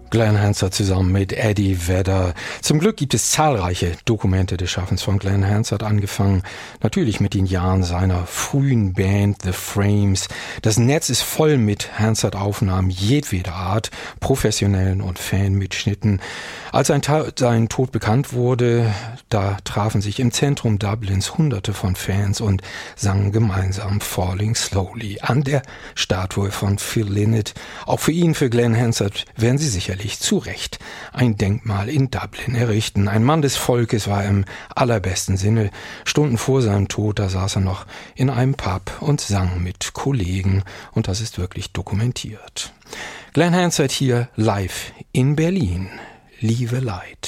Glen Hansard zusammen mit Eddie Vedder. Zum Glück gibt es zahlreiche Dokumente des Schaffens von Glen Hansard, angefangen natürlich mit den Jahren seiner frühen Band The Frames. Das Netz ist voll mit Hansard-Aufnahmen jedweder Art, professionellen und Fanmitschnitten. Als sein Tod bekannt wurde, da trafen sich im Zentrum Dublins Hunderte von Fans und sangen gemeinsam Falling Slowly an der Statue von Phil Lynott. Auch für ihn, für Glen Hansard, werden sie sicherlich zu Recht ein Denkmal in Dublin errichten. Ein Mann des Volkes war er im allerbesten Sinne. Stunden vor seinem Tod, da saß er noch in einem Pub und sang mit Kollegen, und das ist wirklich dokumentiert. Glen Hansard hier live in Berlin. Lieve Leid.